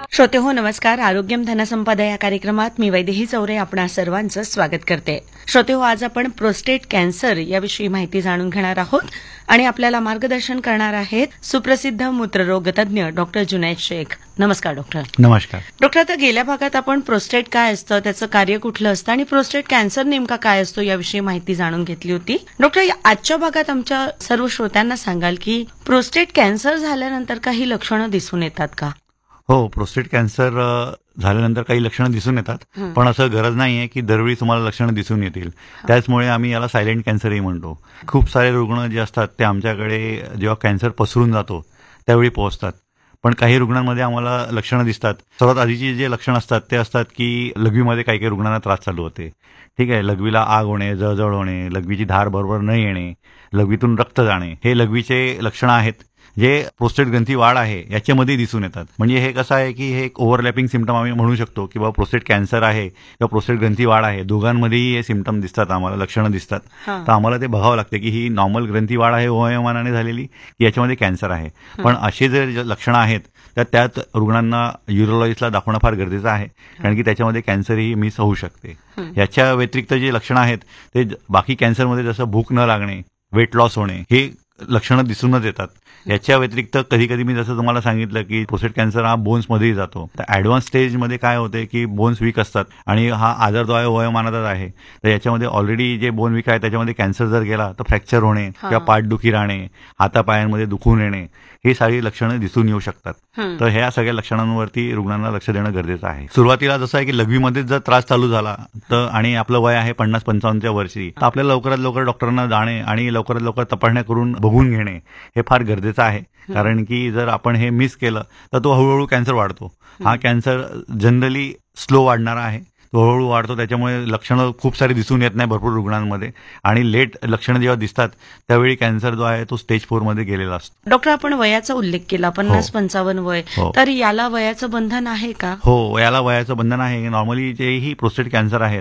श्रोते हो नमस्कार. आरोग्यम धनसंपदा या कार्यक्रमात मी वैदेही चौरे आपणा सर्वांचं स्वागत करते. श्रोते हो, आज आपण प्रोस्टेट कॅन्सर याविषयी माहिती जाणून घेणार आहोत आणि आपल्याला मार्गदर्शन करणार आहेत सुप्रसिद्ध मूत्ररोग तज्ञ डॉक्टर जुनैद शेख. नमस्कार डॉक्टर. नमस्कार डॉक्टर, आता गेल्या भागात आपण प्रोस्टेट काय असतं, त्याचं कार्य कुठलं असतं आणि प्रोस्टेट कॅन्सर नेमका काय असतो याविषयी माहिती जाणून घेतली होती. डॉक्टर, आजच्या भागात आमच्या सर्व श्रोत्यांना सांगाल की प्रोस्टेट कॅन्सर झाल्यानंतर काही लक्षणं दिसून येतात का? हो, प्रोस्टेट कॅन्सर झाल्यानंतर काही लक्षणं दिसून येतात, पण असं गरज नाहीये की दरवेळी तुम्हाला लक्षणं दिसून येतील. त्याचमुळे आम्ही याला सायलेंट कॅन्सरही म्हणतो. खूप सारे रुग्ण जे असतात ते आमच्याकडे जेव्हा कॅन्सर पसरून जातो त्यावेळी पोहोचतात, पण काही रुग्णांमध्ये आम्हाला लक्षणं दिसतात. सर्वात आधीची जे लक्षणं असतात ते असतात की लघवीमध्ये काही काही रुग्णांना त्रास चालू होते. ठीक आहे, लघवीला आग होणे, जळजळ होणे, लघवीची धार बरोबर न येणे, लघवीतून रक्त जाणे, हे लघवीचे लक्षणं आहेत जे प्रोस्टेट ग्रंथी वाढ आहे याच्यामध्ये दिसून येतात. म्हणजे हे कसं आहे की हे एक ओव्हरलॅपिंग सिम्पटम आम्ही म्हणू शकतो की बाबा प्रोस्टेट कॅन्सर आहे किंवा प्रोस्टेट ग्रंथी वाढ आहे, दोघांमध्येही हे सिम्पटम दिसतात, आम्हाला लक्षणं दिसतात. तर आम्हाला ते बघावं लागतं की ही नॉर्मल ग्रंथी वाढ आहे वयोमानाने झालेली की याच्यामध्ये कॅन्सर आहे. पण असे जर लक्षणं आहेत तर त्यात रुग्णांना युरोलॉजिस्टला दाखवणं फार गरजेचं आहे, कारण की त्याच्यामध्ये कॅन्सरही मिस होऊ शकते. याच्या व्यतिरिक्त जे लक्षणं आहेत ते बाकी कॅन्सरमध्ये जसं भूक न लागणे, वेट लॉस होणे, हे लक्षणं दिसूनच येतात. याच्या व्यतिरिक्त कधी कधी मी जसं तुम्हाला सांगितलं की प्रोस्टेट कॅन्सर हा बोन्समध्येही जातो. तर ऍडव्हान्स स्टेजमध्ये काय होते की बोन्स वीक असतात आणि हा आजार जो आहे वयोमानातच आहे, तर याच्यामध्ये ऑलरेडी जे बोन वीक आहे त्याच्यामध्ये कॅन्सर जर गेला तर फ्रॅक्चर होणे किंवा पाठदुखी राहणे, हातापायांमध्ये दुखून येणे, ही सारी लक्षणं दिसून येऊ शकतात. तर ह्या सगळ्या लक्षणांवरती रुग्णांना लक्ष देणं गरजेचं आहे. सुरुवातीला जसं आहे की लघवीमध्येच जर त्रास चालू झाला तर आणि आपलं वय आहे 50-55च्या वर्षी, तर आपल्याला लवकरात लवकर डॉक्टरांना जाणे आणि लवकरात लवकर तपासण्या करून बघून घेणे हे फार गरजेचं आहे. कारण की जर आपण हे मिस केलं तर तो हळूहळू कॅन्सर वाढतो. हा कॅन्सर जनरली स्लो वाढणारा आहे, तो हळूहळू वाढतो. त्याच्यामुळे लक्षणं खूप सारी दिसून येत नाही भरपूर रुग्णांमध्ये, आणि लेट लक्षणं जेव्हा दिसतात त्यावेळी कॅन्सर जो आहे तो स्टेज 4 मध्ये गेलेला असतो. डॉक्टर, आपण वयाचा उल्लेख केला, 50-55 वय, तर याला वयाचं बंधन आहे का? हो, याला वयाचं बंधन आहे. नॉर्मली जेही प्रोस्टेट कॅन्सर आहेत